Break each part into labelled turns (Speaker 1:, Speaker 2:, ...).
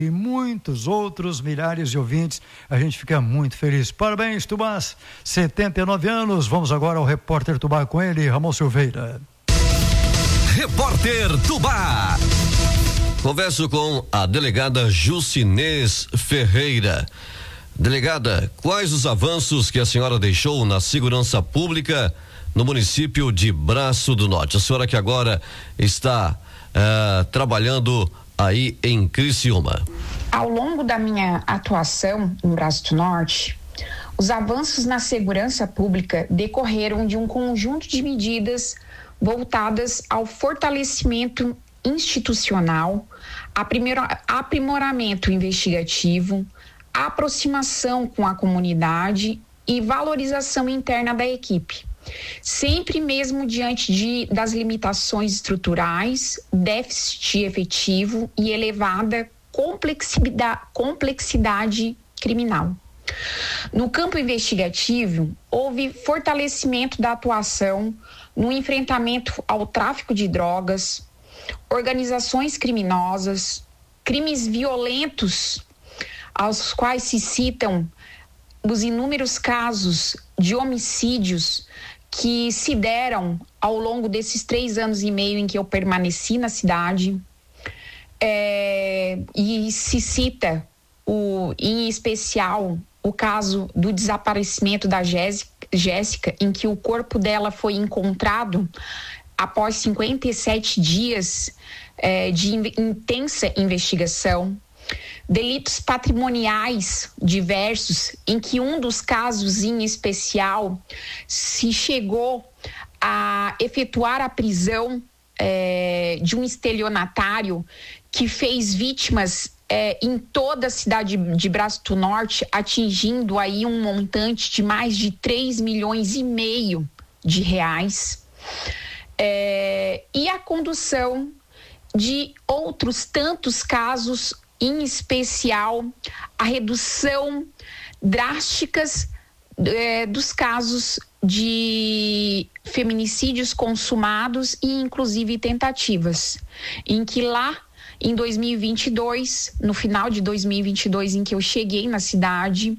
Speaker 1: e muitos outros milhares de ouvintes. A gente fica muito feliz. Parabéns, Tubás, 79 anos. Vamos agora ao Repórter Tubá com ele, Ramon Silveira.
Speaker 2: Repórter Tubá. Converso com a delegada Jucinês Ferreira. Delegada, quais os avanços que a senhora deixou na segurança pública no município de Braço do Norte? A senhora que agora está trabalhando aí em Criciúma.
Speaker 3: Ao longo da minha atuação em Braço do Norte, os avanços na segurança pública decorreram de um conjunto de medidas voltadas ao fortalecimento institucional, aprimoramento investigativo, aproximação com a comunidade e valorização interna da equipe. Sempre mesmo diante das limitações estruturais, déficit efetivo e elevada complexidade criminal. No campo investigativo, houve fortalecimento da atuação no enfrentamento ao tráfico de drogas, organizações criminosas, crimes violentos, aos quais se citam os inúmeros casos de homicídios que se deram ao longo desses 3 anos e meio em que eu permaneci na cidade. E se cita, em especial, o caso do desaparecimento da Jéssica, em que o corpo dela foi encontrado após 57 dias de intensa investigação. Delitos patrimoniais diversos, em que um dos casos em especial se chegou a efetuar a prisão de um estelionatário que fez vítimas em toda a cidade de Braço do Norte, atingindo aí um montante de mais de 3,5 milhões de reais. E a condução de outros tantos casos, em especial a redução drásticas dos casos de feminicídios consumados e inclusive tentativas, em que lá em 2022, no final de 2022, em que eu cheguei na cidade,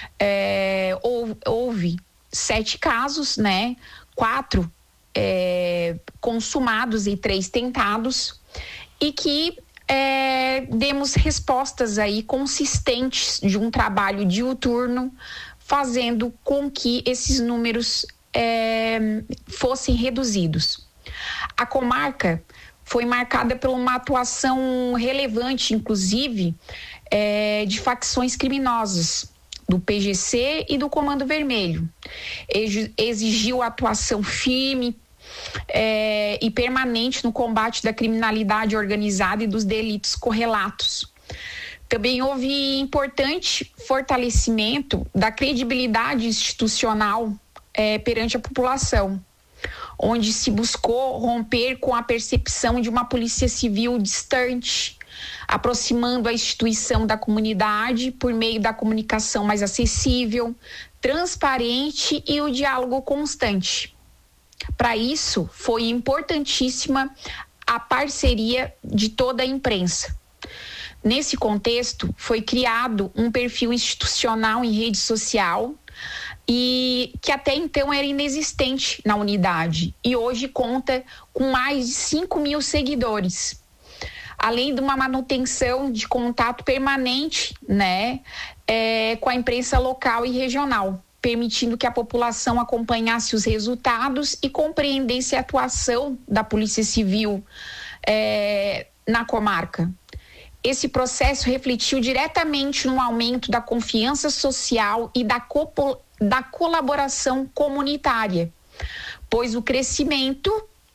Speaker 3: houve 7 casos, né? 4 consumados e 3 tentados, e que demos respostas aí consistentes de um trabalho diuturno, fazendo com que esses números fossem reduzidos. A comarca foi marcada por uma atuação relevante, inclusive, de facções criminosas, do PGC e do Comando Vermelho. Exigiu atuação firme e permanente no combate da criminalidade organizada e dos delitos correlatos. Também houve importante fortalecimento da credibilidade institucional perante a população, onde se buscou romper com a percepção de uma polícia civil distante, aproximando a instituição da comunidade por meio da comunicação mais acessível, transparente e o diálogo constante. Para isso, foi importantíssima a parceria de toda a imprensa. Nesse contexto, foi criado um perfil institucional em rede social, e que até então era inexistente na unidade, e hoje conta com mais de 5.000 seguidores, além de uma manutenção de contato permanente, né, com a imprensa local e regional, permitindo que a população acompanhasse os resultados e compreendesse a atuação da Polícia Civil na comarca. Esse processo refletiu diretamente no aumento da confiança social e da colaboração comunitária, pois o crescimento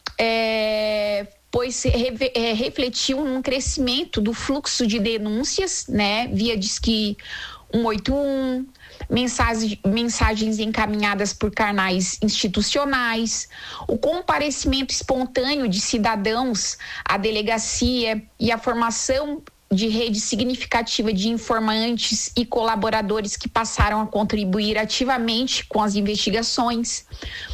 Speaker 3: refletiu num crescimento do fluxo de denúncias, né, via Disque 181, mensagens encaminhadas por canais institucionais, o comparecimento espontâneo de cidadãos à delegacia e a formação de rede significativa de informantes e colaboradores que passaram a contribuir ativamente com as investigações.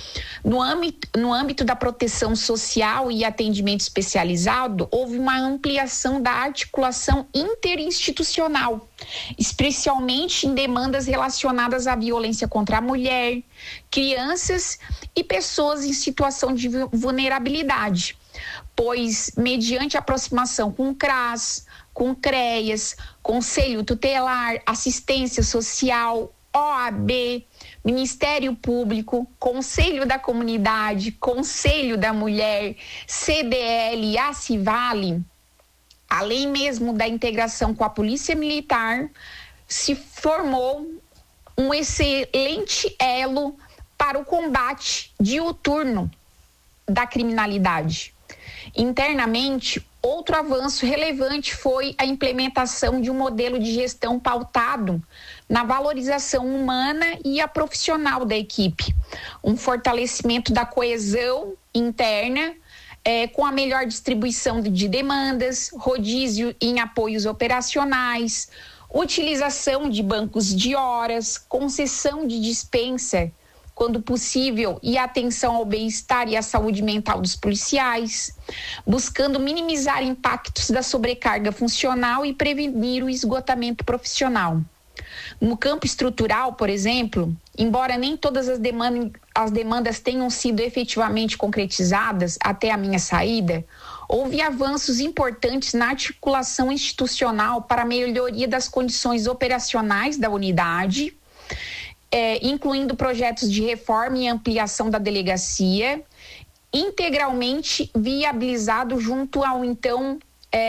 Speaker 3: No âmbito da proteção social e atendimento especializado, houve uma ampliação da articulação interinstitucional, especialmente em demandas relacionadas à violência contra a mulher, crianças e pessoas em situação de vulnerabilidade, pois, mediante aproximação com o CRAS, com o CREAS, Conselho Tutelar, Assistência Social, OAB, Ministério Público, Conselho da Comunidade, Conselho da Mulher, CDL e ACIVALE, além mesmo da integração com a Polícia Militar, se formou um excelente elo para o combate diuturno da criminalidade. Internamente, outro avanço relevante foi a implementação de um modelo de gestão pautado na valorização humana e a profissional da equipe, um fortalecimento da coesão interna, com a melhor distribuição de demandas, rodízio em apoios operacionais, utilização de bancos de horas, concessão de dispensa, quando possível, e atenção ao bem-estar e à saúde mental dos policiais, buscando minimizar impactos da sobrecarga funcional e prevenir o esgotamento profissional. No campo estrutural, por exemplo, embora nem todas as demandas tenham sido efetivamente concretizadas até a minha saída, houve avanços importantes na articulação institucional para a melhoria das condições operacionais da unidade, incluindo projetos de reforma e ampliação da delegacia, integralmente viabilizado junto ao então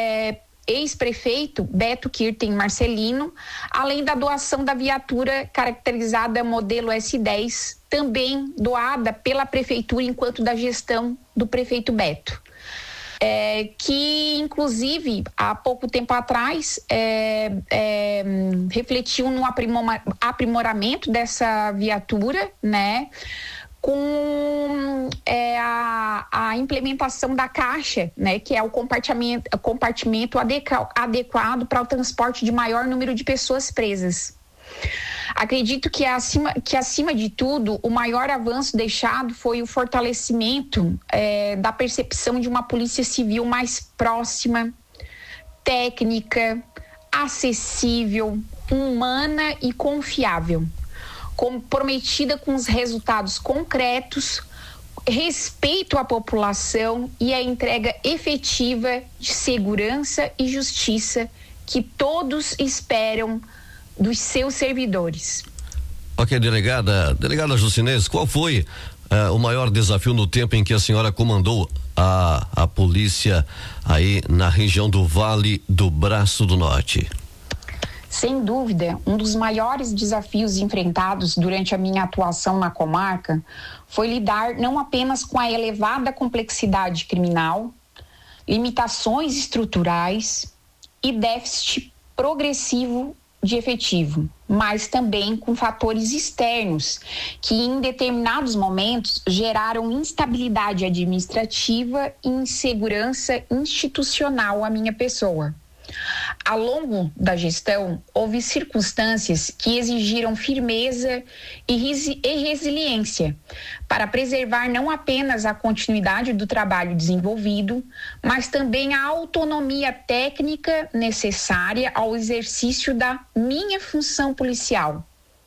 Speaker 3: ex-prefeito Beto Kirten Marcelino, além da doação da viatura caracterizada modelo S10, também doada pela prefeitura enquanto da gestão do prefeito Beto. Que inclusive há pouco tempo atrás refletiu no aprimoramento dessa viatura, né, com a implementação da caixa, né, que é o compartimento adequado para o transporte de maior número de pessoas presas. Acredito que acima de tudo, o maior avanço deixado foi o fortalecimento da percepção de uma polícia civil mais próxima, técnica, acessível, humana e confiável, comprometida com os resultados concretos, respeito à população e a entrega efetiva de segurança e justiça que todos esperam dos seus servidores.
Speaker 2: Ok, delegada Juscinês, qual foi o maior desafio no tempo em que a senhora comandou a polícia aí na região do Vale do Braço do Norte?
Speaker 3: Sem dúvida, um dos maiores desafios enfrentados durante a minha atuação na comarca foi lidar não apenas com a elevada complexidade criminal, limitações estruturais e déficit progressivo de efetivo, mas também com fatores externos que em determinados momentos geraram instabilidade administrativa e insegurança institucional à minha pessoa. Ao longo da gestão, houve circunstâncias que exigiram firmeza e resiliência para preservar não apenas a continuidade do trabalho desenvolvido, mas também a autonomia técnica necessária ao exercício da minha função policial.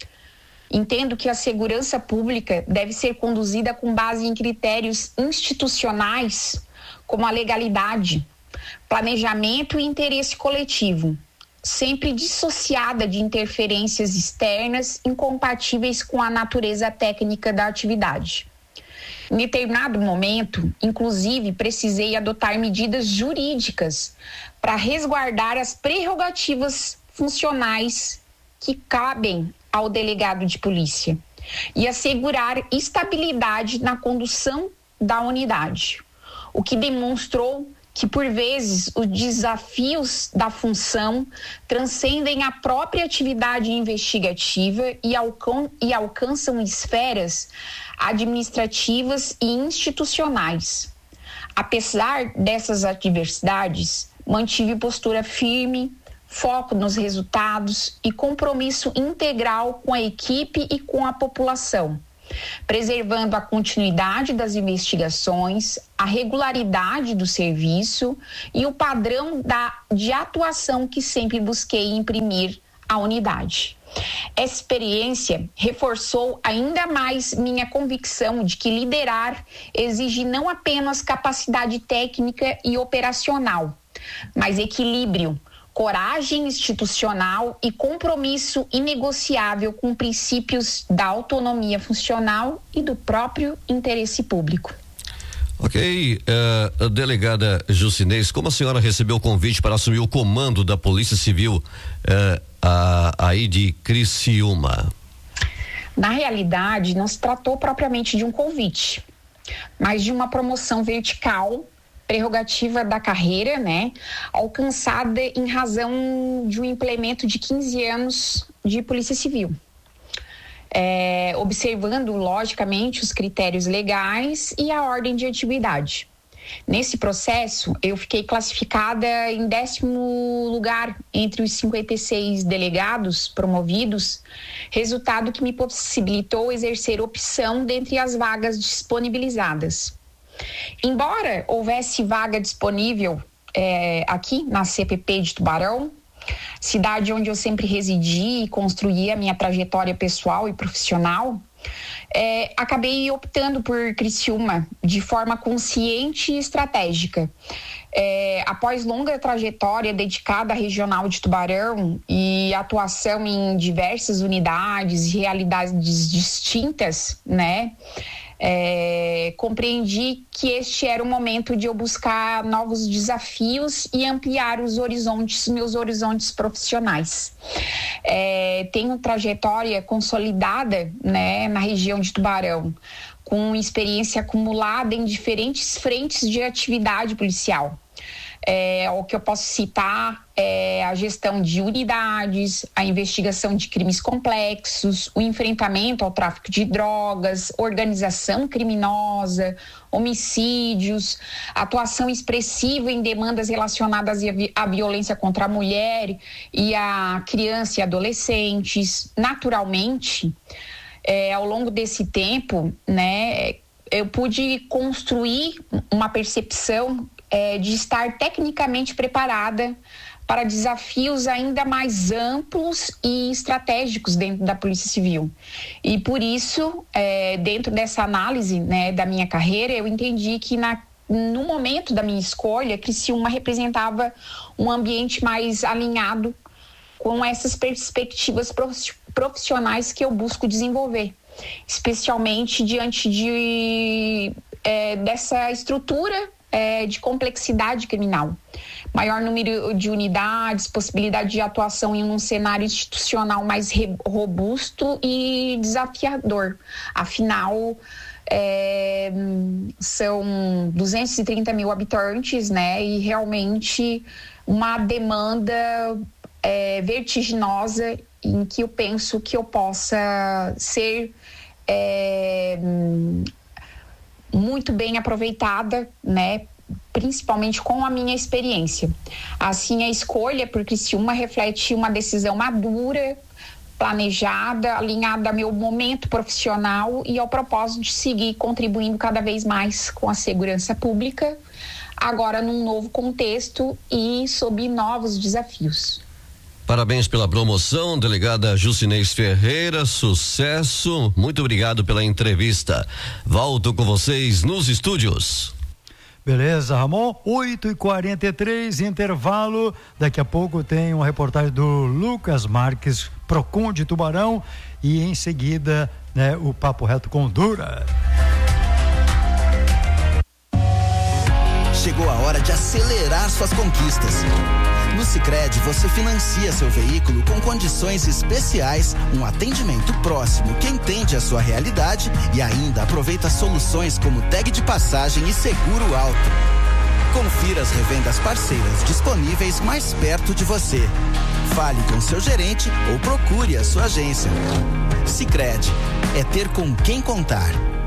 Speaker 3: Entendo que a segurança pública deve ser conduzida com base em critérios institucionais, como a legalidade, planejamento e interesse coletivo, sempre dissociada de interferências externas incompatíveis com a natureza técnica da atividade. Em determinado momento, inclusive, precisei adotar medidas jurídicas para resguardar as prerrogativas funcionais que cabem ao delegado de polícia e assegurar estabilidade na condução da unidade, o que demonstrou que, por vezes, os desafios da função transcendem a própria atividade investigativa e alcançam esferas administrativas e institucionais. Apesar dessas adversidades, mantive postura firme, foco nos resultados e compromisso integral com a equipe e com a população, preservando a continuidade das investigações, a regularidade do serviço e o padrão de atuação que sempre busquei imprimir à unidade. Essa experiência reforçou ainda mais minha convicção de que liderar exige não apenas capacidade técnica e operacional, mas equilíbrio, coragem institucional e compromisso inegociável com princípios da autonomia funcional e do próprio interesse público.
Speaker 2: Ok, delegada Jucinês, como a senhora recebeu o convite para assumir o comando da Polícia Civil aí de Criciúma?
Speaker 3: Na realidade, não se tratou propriamente de um convite, mas de uma promoção vertical, prerrogativa da carreira, né, alcançada em razão de um implemento de 15 anos de Polícia Civil. Observando, logicamente, os critérios legais e a ordem de atividade. Nesse processo, eu fiquei classificada em 10º lugar entre os 56 delegados promovidos, resultado que me possibilitou exercer opção dentre as vagas disponibilizadas. Embora houvesse vaga disponível aqui na CPP de Tubarão, cidade onde eu sempre residi e construí a minha trajetória pessoal e profissional, acabei optando por Criciúma de forma consciente e estratégica. Após longa trajetória dedicada à regional de Tubarão e atuação em diversas unidades e realidades distintas, né? Compreendi que este era o momento de eu buscar novos desafios e ampliar meus horizontes profissionais. Tenho trajetória consolidada, né, na região de Tubarão, com experiência acumulada em diferentes frentes de atividade policial. O que eu posso citar é a gestão de unidades, a investigação de crimes complexos, o enfrentamento ao tráfico de drogas, organização criminosa, homicídios, atuação expressiva em demandas relacionadas à violência contra a mulher e a criança e adolescentes. Naturalmente, ao longo desse tempo, né, eu pude construir uma percepção de estar tecnicamente preparada para desafios ainda mais amplos e estratégicos dentro da Polícia Civil. E por isso, dentro dessa análise, né, da minha carreira, eu entendi que no momento da minha escolha, Criciúma representava um ambiente mais alinhado com essas perspectivas profissionais que eu busco desenvolver, especialmente diante dessa estrutura de complexidade criminal. Maior número de unidades, possibilidade de atuação em um cenário institucional mais robusto e desafiador. Afinal, são 230 mil habitantes, né? E realmente uma demanda vertiginosa em que eu penso que eu possa ser muito bem aproveitada, né? Principalmente com a minha experiência. Assim, a escolha por Criciúma reflete uma decisão madura, planejada, alinhada ao meu momento profissional e ao propósito de seguir contribuindo cada vez mais com a segurança pública, agora num novo contexto e sob novos desafios.
Speaker 2: Parabéns pela promoção, delegada Jucinês Ferreira, sucesso, muito obrigado pela entrevista. Volto com vocês nos estúdios.
Speaker 1: Beleza, Ramon, 8h43, intervalo, daqui a pouco tem uma reportagem do Lucas Marques, Procon de Tubarão, e em seguida, né, o Papo Reto com Dura.
Speaker 4: Chegou a hora de acelerar suas conquistas. No Sicredi, você financia seu veículo com condições especiais, um atendimento próximo que entende a sua realidade e ainda aproveita soluções como tag de passagem e seguro alto. Confira as revendas parceiras disponíveis mais perto de você. Fale com seu gerente ou procure a sua agência. Sicredi, é ter com quem contar.